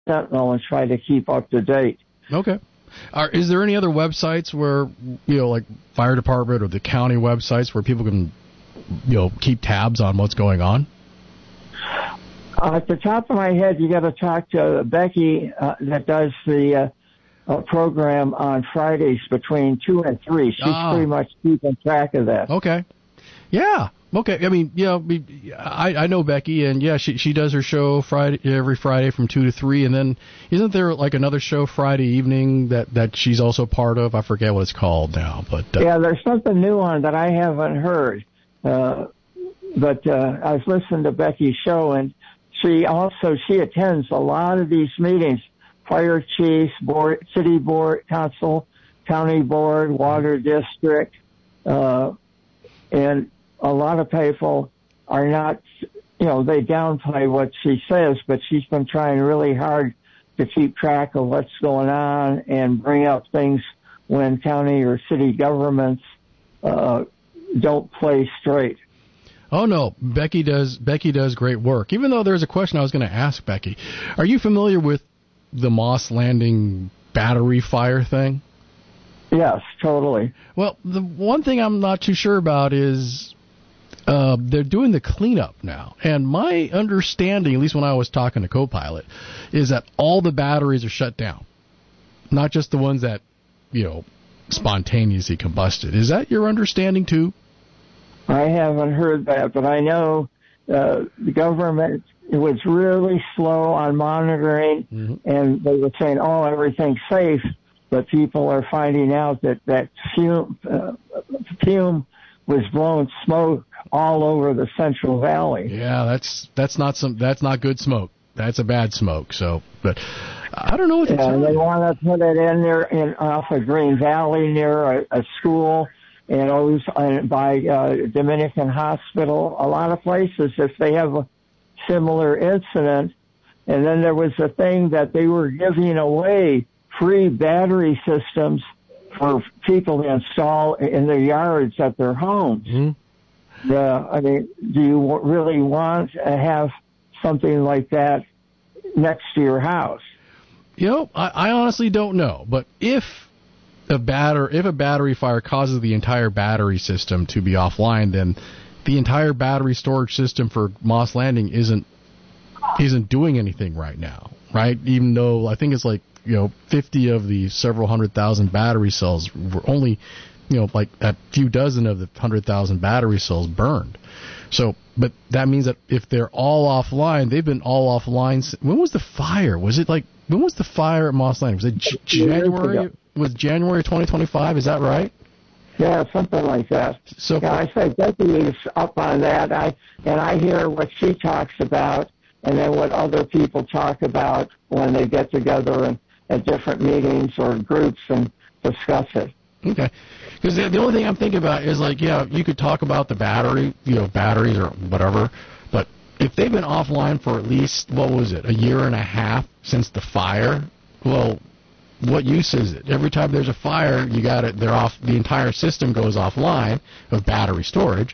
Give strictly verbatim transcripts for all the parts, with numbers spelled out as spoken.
Sentinel and try to keep up to date. Okay. Are, is there any other websites where, you know, like fire department or the county websites where people can, you know, keep tabs on what's going on? Uh, at the top of my head, you got to talk to Becky uh, that does the uh, uh, program on Fridays between two and three. She's ah. pretty much keeping track of that. Okay. Yeah. Okay. I mean, yeah, I I know Becky, and yeah, she she does her show Friday every Friday from two to three, and then isn't there like another show Friday evening that, that she's also part of? I forget what it's called now, but uh, yeah, there's something new on that I haven't heard. Uh, but uh, I've listened to Becky's show, and she also she attends a lot of these meetings: fire chiefs, board, city board, council, county board, water district, uh, and a lot of people are not, you know, they downplay what she says, but she's been trying really hard to keep track of what's going on and bring up things when county or city governments uh, don't play straight. Oh no, Becky does. Becky does great work. Even though there's a question I was going to ask Becky, are you familiar with the Moss Landing battery fire thing? Yes, totally. Well, the one thing I'm not too sure about is uh, they're doing the cleanup now. And my understanding, at least when I was talking to Copilot, is that all the batteries are shut down, not just the ones that, you know, spontaneously combusted. Is that your understanding too? I haven't heard that, but I know uh, the government was really slow on monitoring, mm-hmm. and they were saying, oh, everything's safe. But people are finding out that that fume, uh, fume was blowing smoke all over the Central Valley. Yeah, that's that's not some that's not good smoke. That's a bad smoke. So, but I don't know what to yeah, tell they you. want to put it in there in off of Green Valley near a, a school, and always uh, by uh, Dominican Hospital. A lot of places, if they have a similar incident, and then there was a thing that they were giving away free battery systems for people to install in their yards at their homes. Mm-hmm. Uh, I mean, do you really want to have something like that next to your house? You know, I, I honestly don't know. But if a batter, if a battery fire causes the entire battery system to be offline, then the entire battery storage system for Moss Landing isn't isn't doing anything right now, right? Even though I think it's like, you know, fifty of the several hundred thousand battery cells were only, you know, like a few dozen of the hundred thousand battery cells burned. So, but that means that if they're all offline, they've been all offline. When was the fire? Was it like, when was the fire at Moss Landing? Was it J- January? Was January twenty twenty-five? Is that right? Yeah, something like that. So yeah, I say Becky is up on that. I and I hear what she talks about, and then what other people talk about when they get together and at different meetings or groups and discuss it. Okay. Because the, the only thing I'm thinking about is, like, yeah, you could talk about the battery, you know, batteries or whatever, but if they've been offline for at least, what was it, a year and a half since the fire, well, what use is it? Every time there's a fire, you got it, they're off, the entire system goes offline of battery storage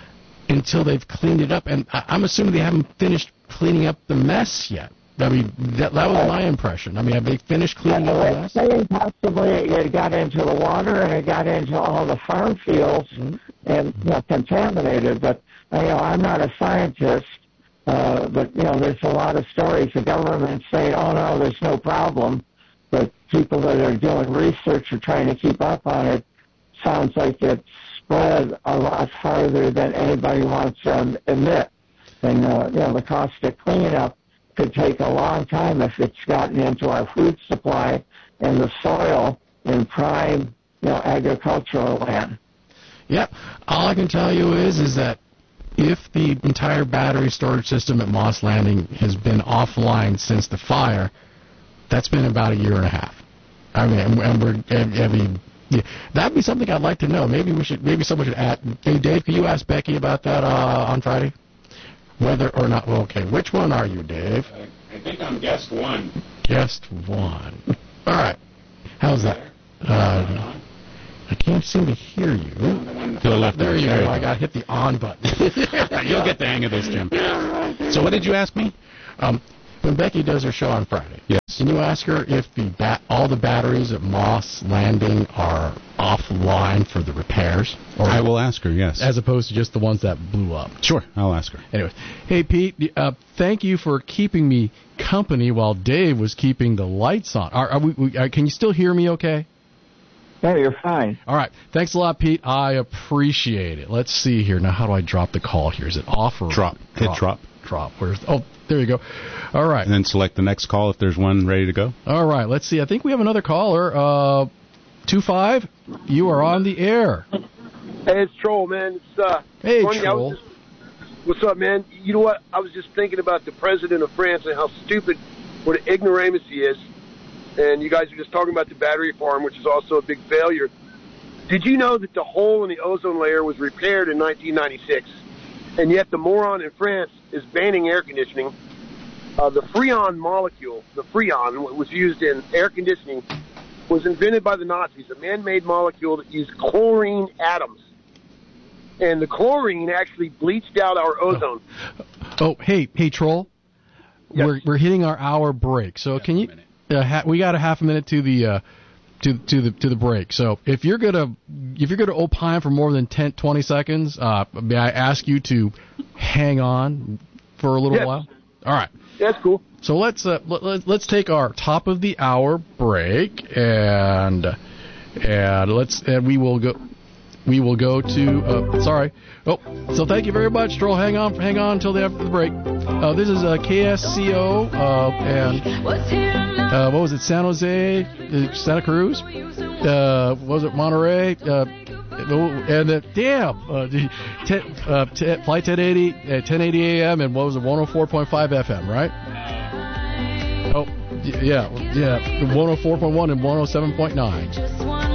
until they've cleaned it up. And I, I'm assuming they haven't finished cleaning up the mess yet. I mean, that, that was my impression. I mean, have they finished cleaning up the mess? They possibly it got into the water and it got into all the farm fields mm-hmm. and you know, contaminated. But you know, I'm not a scientist, uh, but you know, there's a lot of stories. The government saying, "Oh no, there's no problem," but people that are doing research or trying to keep up on it sounds like it's spread a lot farther than anybody wants to admit. And uh, you know, the cost of cleanup could take a long time if it's gotten into our food supply and the soil in prime, you know, agricultural land. Yep. All I can tell you is is that if the entire battery storage system at Moss Landing has been offline since the fire, that's been about a year and a half. I mean, and, and we're, and, I mean, yeah, that'd be something I'd like to know. Maybe we should, maybe someone should ask. Hey, Dave, can you ask Becky about that uh, on Friday? Whether or not, well, okay, which one are you, Dave? Uh, I think I'm guest one. Guest one. All right. How's that? Uh, I can't seem to hear you. To the left there. There you go. go. I got to hit the on button. You'll get the hang of this, Jim. Yeah, right. So what did you ask me? Um, when Becky does her show on Friday. Yes. Can you ask her if the bat, all the batteries at Moss Landing are offline for the repairs? Or I will ask her, yes. As opposed to just the ones that blew up. Sure, I'll ask her. Anyway, hey, Pete, uh, thank you for keeping me company while Dave was keeping the lights on. Are, are we, we, are, can you still hear me okay? Yeah, you're fine. All right. Thanks a lot, Pete. I appreciate it. Let's see here. Now, how do I drop the call here? Is it off or drop? Hit drop. Drop. Where's? Oh, there you go. All right. And then select the next call if there's one ready to go. All right. Let's see. I think we have another caller. Uh, two five. You are on the air. Hey, it's Troll, man. It's uh. Hey, funny. Troll. Just, what's up, man? You know what? I was just thinking about the president of France and how stupid, what an ignoramus he is. And you guys were just talking about the battery farm, which is also a big failure. Did you know that the hole in the ozone layer was repaired in nineteen ninety-six? And yet the moron in France is banning air conditioning. Uh, the Freon molecule, the Freon, what was used in air conditioning, was invented by the Nazis, a man-made molecule that used chlorine atoms. And the chlorine actually bleached out our ozone. Oh, oh hey, hey, Troll. Yes. We're we're hitting our hour break. So can you? Uh, ha- we got a half a minute to the uh, to to the to the break. So if you're gonna if you're gonna opine for more than ten, twenty seconds, uh, may I ask you to hang on for a little yes. while? All right. That's cool. So let's uh, let, let's take our top of the hour break and and let's and we will go we will go to uh, sorry oh so thank you very much, Troll. Hang on hang on until the after the break. Uh, this is uh, K S C O uh, and uh, what was it, San Jose, uh, Santa Cruz, uh, what was it, Monterey, uh, and uh, damn uh, ten, uh, ten, flight ten eighty uh, ten eighty A M and what was it, one oh four point five F M, right? Oh yeah yeah one oh four point one and one oh seven point nine.